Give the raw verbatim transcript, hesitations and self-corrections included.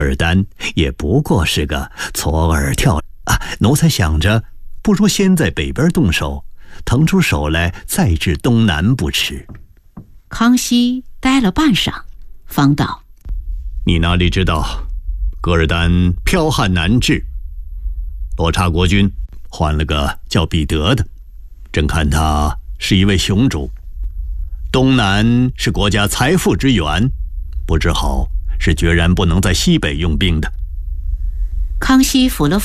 尔丹也不过是个搓耳跳啊，奴才想着，不如先在北边动手，腾出手来再治东南不迟。 康熙呆了半晌，方道： 你哪里知道，噶尔丹剽悍难治，罗刹国君换了个叫彼得的，朕看他是一位雄主。东南是国家财富之源，不治好是决然不能在西北用兵的。 康熙抚了